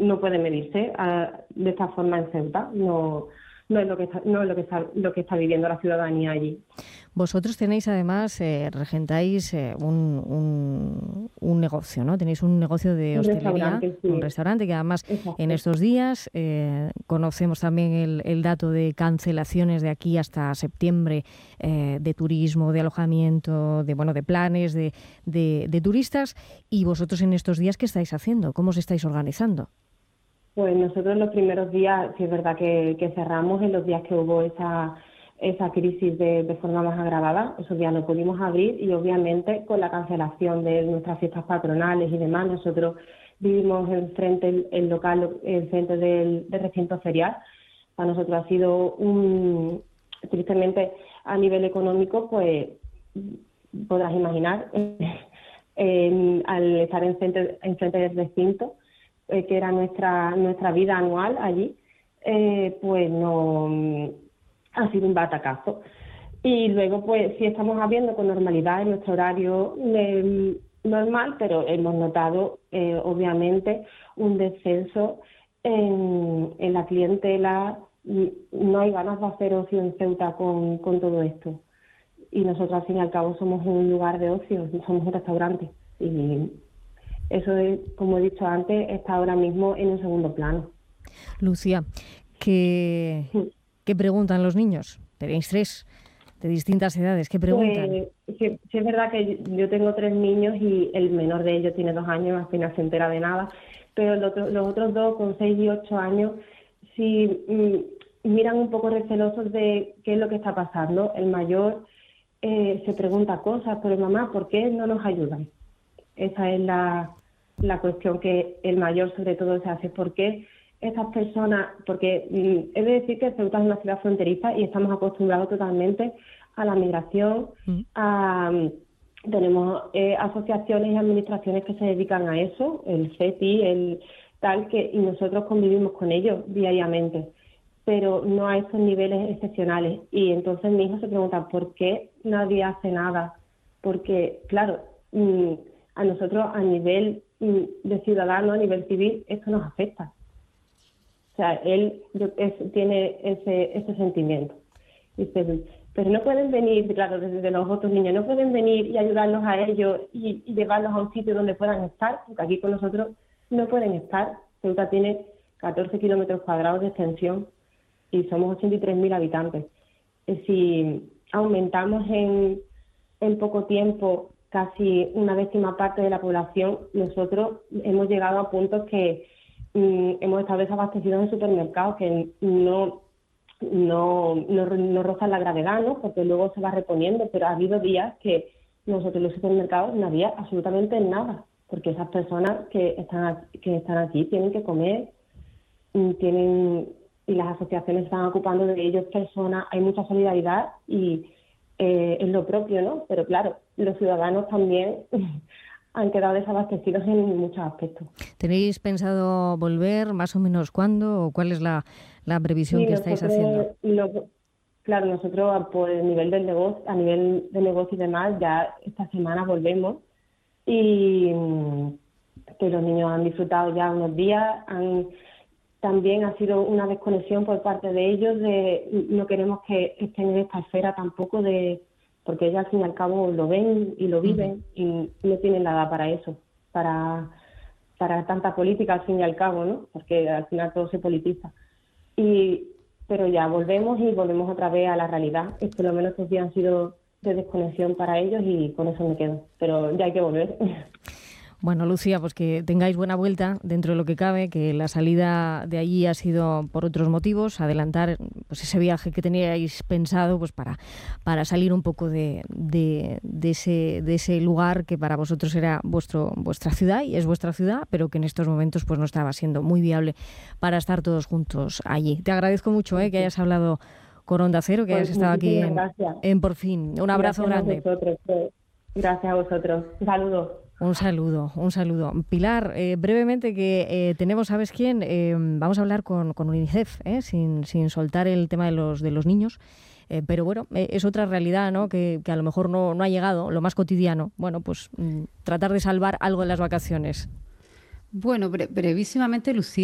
no puede medirse de esta forma en Ceuta. No es lo que está viviendo la ciudadanía allí. Vosotros tenéis además, regentáis un negocio, ¿no? Tenéis un negocio de hostelería, un restaurante que además Exacto. En estos días conocemos también el dato de cancelaciones de aquí hasta septiembre de turismo, de alojamiento, de planes, de turistas. Y vosotros en estos días, ¿qué estáis haciendo? ¿Cómo os estáis organizando? Pues nosotros los primeros días, sí es verdad que cerramos en los días que hubo esa crisis de forma más agravada. Esos días no pudimos abrir y obviamente con la cancelación de nuestras fiestas patronales y demás, nosotros vivimos enfrente el local, el centro del recinto ferial. Para nosotros ha sido tristemente a nivel económico, pues podrás imaginar, al estar enfrente del recinto, que era nuestra vida anual allí, pues no ha sido un batacazo. Y luego, pues sí estamos abriendo con normalidad en nuestro horario normal, pero hemos notado, obviamente, un descenso en la clientela. No hay ganas de hacer ocio en Ceuta con todo esto. Y nosotros, al fin y al cabo, somos un lugar de ocio, somos un restaurante. Y eso, como he dicho antes, está ahora mismo en un segundo plano. Lucía, ¿qué preguntan los niños? Tenéis 3 de distintas edades. ¿Qué preguntan? Pues, sí, es verdad que yo tengo 3 niños y el menor de ellos tiene 2 años, apenas se entera de nada. Pero los otros 2, con 6 y 8 años, sí miran un poco recelosos de qué es lo que está pasando. El mayor se pregunta cosas, pero mamá, ¿por qué no nos ayudan? Esa es la cuestión que el mayor sobre todo se hace. ¿Por qué esas personas? Porque he de decir que Ceuta es una ciudad fronteriza y estamos acostumbrados totalmente a la migración. Tenemos asociaciones y administraciones que se dedican a eso, el CETI, y nosotros convivimos con ellos diariamente, pero no a esos niveles excepcionales. Y entonces mi hijo se pregunta, ¿por qué nadie hace nada? Porque, claro, a nosotros a nivel de ciudadano, a nivel civil, esto nos afecta. O sea, él tiene ese sentimiento. Dice, pero no pueden venir, claro, desde los otros niños, no pueden venir y ayudarlos a ellos y llevarlos a un sitio donde puedan estar, porque aquí con nosotros no pueden estar. Ceuta tiene 14 kilómetros cuadrados de extensión y somos 83.000 habitantes. Si aumentamos en poco tiempo casi una 10ª parte de la población, nosotros hemos llegado a puntos que hemos estado desabastecidos en supermercados que no rozan la gravedad, ¿no? Porque luego se va reponiendo, pero ha habido días que nosotros en los supermercados no había absolutamente nada, porque esas personas que están aquí tienen que comer, y las asociaciones están ocupando de ellos personas, hay mucha solidaridad y es lo propio, ¿no? Pero claro, los ciudadanos también han quedado desabastecidos en muchos aspectos. ¿Tenéis pensado volver más o menos cuándo o cuál es la previsión que estáis haciendo? Claro, nosotros por el nivel del negocio, a nivel de negocio y demás, ya esta semana volvemos y que los niños han disfrutado ya unos días, también ha sido una desconexión por parte de ellos, no queremos que estén en esta esfera tampoco porque ellos al fin y al cabo lo ven y lo viven y no tienen la edad para eso, para tanta política al fin y al cabo, ¿no? Porque al final todo se politiza. Pero ya volvemos otra vez a la realidad. Por lo menos estos días han sido de desconexión para ellos y con eso me quedo. Pero ya hay que volver. Bueno, Lucía, pues que tengáis buena vuelta dentro de lo que cabe, que la salida de allí ha sido por otros motivos, adelantar pues ese viaje que teníais pensado pues para salir un poco de ese lugar que para vosotros era vuestra ciudad y es vuestra ciudad, pero que en estos momentos pues no estaba siendo muy viable para estar todos juntos allí. Te agradezco mucho que hayas hablado con Onda Cero, que hayas estado aquí en Por Fin. Un abrazo grande. Gracias a vosotros. Saludos. Un saludo. Pilar, brevemente que tenemos, ¿sabes quién? Vamos a hablar con UNICEF, sin soltar el tema de los niños, pero bueno, es otra realidad, ¿no? Que a lo mejor no ha llegado, lo más cotidiano. Bueno, pues tratar de salvar algo de las vacaciones. Bueno, brevísimamente, Lucía.